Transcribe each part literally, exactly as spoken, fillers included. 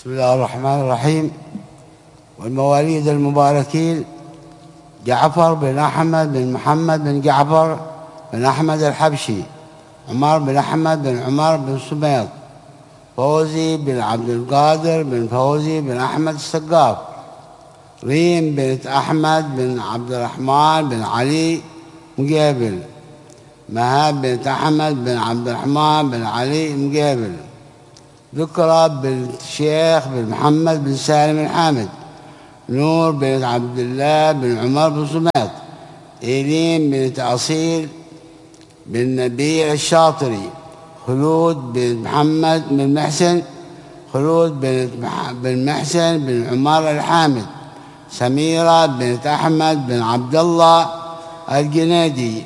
بسم الله الرحمن الرحيم. والمواليد المباركين: جعفر بن أحمد بن محمد بن جعفر بن أحمد الحبشي، عمر بن أحمد بن عمر بن سميط، فوزي بن عبد القادر بن فوزي بن أحمد السقاف، ريم بنت أحمد بن عبد الرحمن بن علي مقابل، مهاب بنت أحمد بن عبد الرحمن بن علي مقابل، ذكرى بنت الشيخ بن محمد بن سالم الحامد، نور بنت عبد الله بن عمر بن سميط، إيلين بنت أصيل بن نبيع الشاطري، خلود بنت محمد بن محسن، خلود بنت بن محسن بن عمر الحامد، سميرة بنت أحمد بن عبد الله الجنيدي،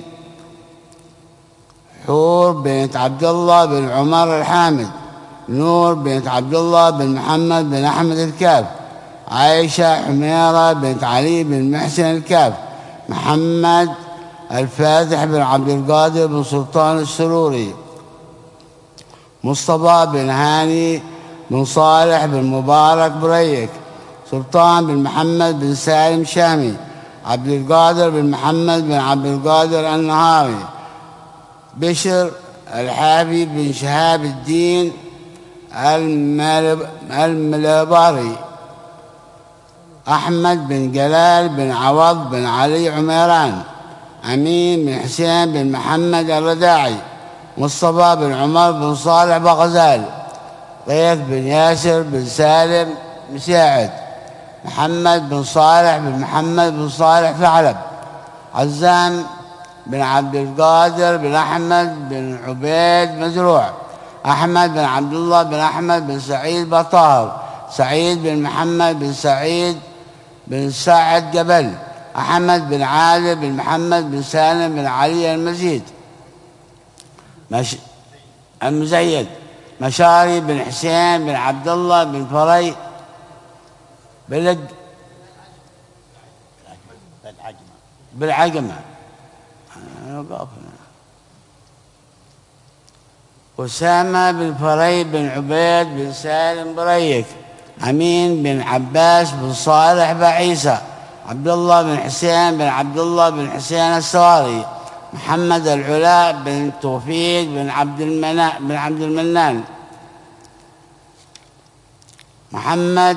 حور بنت عبد الله بن عمر الحامد، نور بنت عبد الله بن محمد بن أحمد الكاف، عائشة حميرة بنت علي بن محسن الكاف، محمد الفاتح بن عبد القادر بن سلطان السروري، مصطفى بن هاني بن صالح بن مبارك بريك، سلطان بن محمد بن سالم شامي، عبد القادر بن محمد بن عبد القادر النهاري، بشر الحافي بن شهاب الدين الملباري، أحمد بن جلال بن عوض بن علي عميران، أمين بن حسين بن محمد الرداعي، مصطفى بن عمر بن صالح بغزال، غيث بن ياسر بن سالم مساعد، محمد بن صالح بن محمد بن صالح ثعلب، عزام بن عبد القادر بن أحمد بن عبيد مزروع، أحمد بن عبد الله بن أحمد بن سعيد بطار، سعيد بن محمد بن سعيد بن سعد جبل، أحمد بن عادل بن محمد بن سالم بن علي المزيد مش... المزيد، مشاري بن حسين بن عبد الله بن فري بلد بالعجمة، أسامة بن فري بن عبيد بن سالم بريك، أمين بن عباس بن صالح بعيسى، عبد الله بن حسين بن عبد الله بن حسين السواري، محمد العلاء بن توفيق بن عبد المنان بن عبد المنان، محمد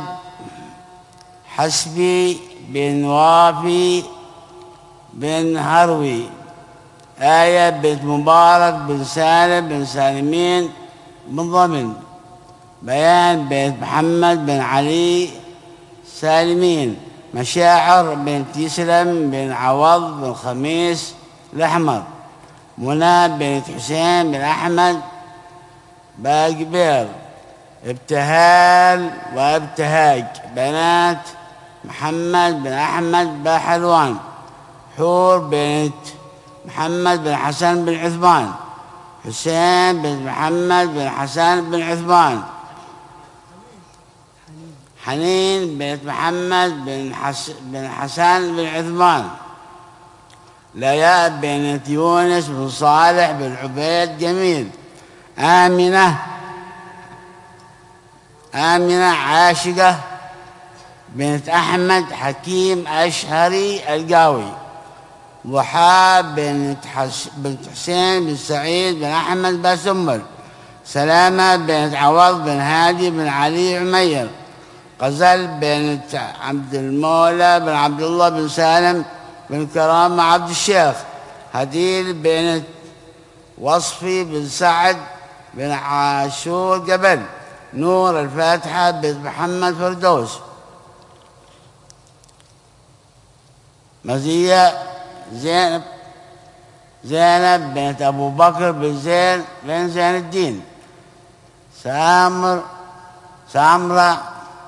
حسبي بن وافي بن هروي، آية بنت مبارك بن سالم بن سالمين بن ضمن، بيان بنت محمد بن علي سالمين، مشاعر بنت يسلم بن عوض بن خميس الأحمر، منى بنت حسين بن أحمد باقبير، ابتهال وابتهاج بنات محمد بن أحمد باحلوان، حور بنت محمد بن حسن بن عثمان، حسين بن محمد بن حسن بن عثمان، حنين بنت محمد بن, حس بن حسن بن عثمان، لياء بنت يونس بن صالح بن عبيد جميل، آمنة آمنة عاشقة بنت أحمد حكيم أشهري القاوي، ضحى بنت, حس... بنت حسين بن سعيد بن أحمد باسمل، سلامة بنت عوض بن هادي بن علي عمير، غزل بنت عبد المولى بن عبد الله بن سالم بن كرامة عبد الشيخ، هديل بنت وصفي بن سعد بن عاشور جبل، نور الفاتحة بنت محمد فردوس، مزية زينب زينب بنت أبو بكر بن زين بن زين الدين، سامر سامرة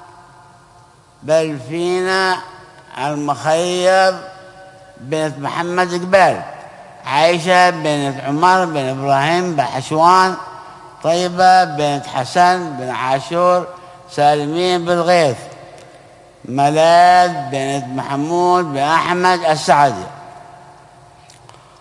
بلفينا المخير بنت محمد قبال، عائشة بنت عمر بن إبراهيم بحشوان، طيبة بنت حسن بن عاشور سالمين بالغيث، ملاذ بنت محمود بن أحمد السعدي.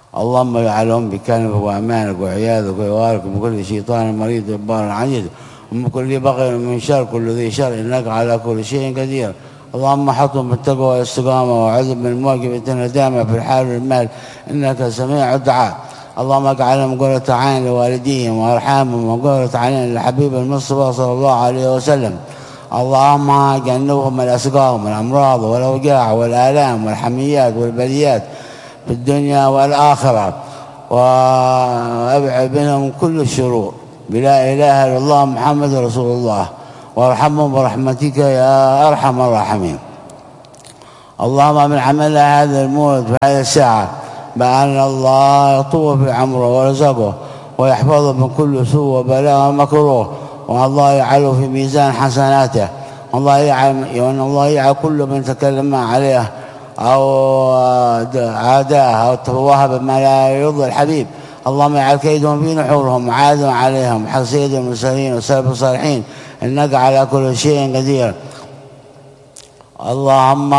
اللهم اجعلهم بكلمك وأمانك وعياذك ويوارك من كل شيطان مريض جبار عنيد، ومن كل بغي ومن شر كل ذي شر إنك على كل شيء قدير. اللهم حطهم بالتقوى والاستقامة وعذب من موجبة الندامة في الحال والمال إنك سميع الدعاء. اللهم اجعلهم قرة عين لوالديهم وارحامهم وقرة عين للحبيب المصطفى صلى الله عليه وسلم. اللهم جنبهم الأسقام والأمراض والأوجاع والآلام والحميات والبليات في الدنيا والآخرة، وأبعد بينهم كل الشرور بلا إله إلا الله محمد رسول الله، وارحمهم برحمتك يا أرحم الراحمين. اللهم من عمل هذا الموت في هذه الساعة بأن الله يطول في عمره ورزقه ويحفظه من كل سوء وبلاء ومكروه، وأن الله يجعله في ميزان حسناته، والله يجعل وأن الله يجعل كل من تكلم عليه أو عاداه أو توهب ما لا يرضي الحبيب اللهم اجعل كيدهم في نحورهم وعادهم عليهم حق سيد المرسلين وسلف الصالحين إنك على كل شيء قدير. اللهم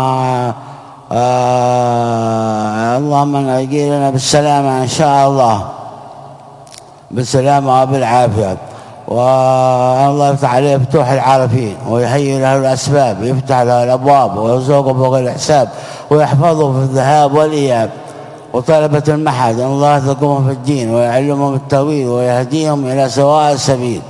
آه اللهم نجي لنا بالسلامة إن شاء الله، بالسلامة وبالعافية، والله يفتح عليه فتوح العارفين ويهيئ له الأسباب، يفتح له الأبواب ويرزقه بغير حساب، ويحفظه في الذهاب والإياب. وطلبة المحد الله يثقهم في الدين ويعلمهم التأويل ويهديهم إلى سواء السبيل.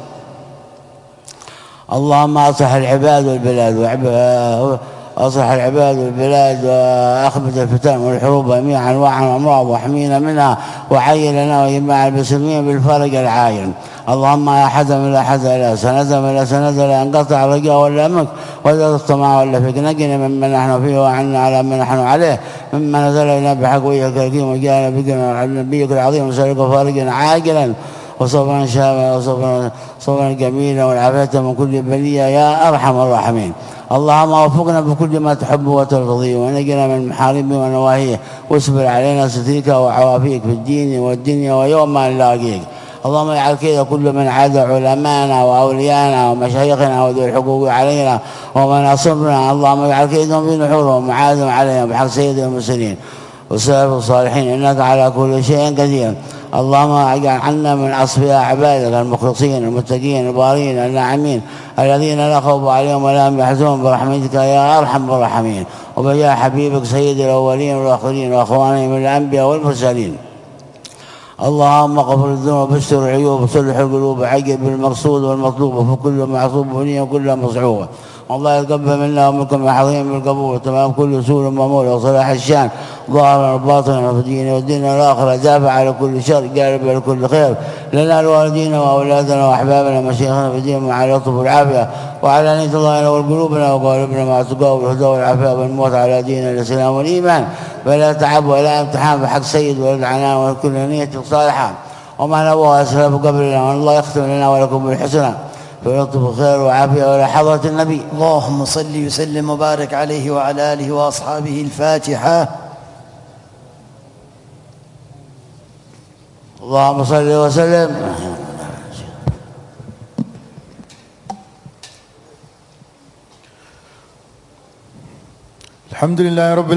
اللهم أصلح العباد والبلاد وعب... أصلح العباد والبلاد وأخبث الفتن والحروب جميع أنواع الأمراض واحمينا منها وعين لنا وجميع المسلمين بالفرج العاجل. اللهم يا حزم إلى حزم إلى سنزم إلى سنزم لا انقطع الرجاء ولا منك ولا الطمع ولا فيك، نجنا مما نحن فيه وعنا على ما نحن عليه مما نزل إلينا بحق وجهك الكريم وجاءنا بك نبيك العظيم وسألك فرجا عاجلا وصبرا شاملا وصبرا صبرا جميلا والعافية من كل بلية يا أرحم الراحمين. اللهم وفقنا بكل ما تحب وترضيه ونجنا من محارمه ونواهيه واصبر علينا سترك وعوافيك في الدين والدنيا ويوم ما نلاقيك. اللهم اجعل كيد كل من عاد علماءنا واولياءنا ومشايخنا وذوي الحقوق علينا ومن اصبنا، اللهم اجعل كيدهم في نحورهم وعادهم عليهم بحق سيد المرسلين وسلف الصالحين انك على كل شيء قدير. اللهم اجعل عنا من اصفياء عبادك المخلصين المتقين البارين الناعمين الذين لا خوف عليهم ولا هم يحزنون برحمتك يا ارحم الراحمين، وبجاه حبيبك سيد الاولين والاخرين واخوانهم من الانبياء والمرسلين. اللهم اغفر الذنوب واستر العيوب وصلح القلوب وعجب بالمقصود والمطلوب وفي كل معصوب بنيه وكل مصعوب. والله يتقبل منا ومنكم يا حظيم بالقبول تمام كل سور مامول وصلاح الشان ظاهرا وباطنا في الدين والدين والاخره، دافع على كل شر قارب على كل خير لنا الوالدين واولادنا واحبابنا ومشايخنا في الدين مع اللطف والعافيه، وعلى نيه الله ينور قلوبنا وقالبنا مع التقوى والهدى والعافيه والموت على دين الاسلام والايمان، فلا تعب ولا امتحان بحق سيد ولا العنان وكل نيه صالحه وما نبغى اسلف قبلنا، والله يختم لنا ولكم بالحسنى فيلطف خير وعافية ولا حضرة النبي. اللهم صل وسلم وبارك عليه وعلى آله وأصحابه. الفاتحة. اللهم صل وسلم. الحمد لله رب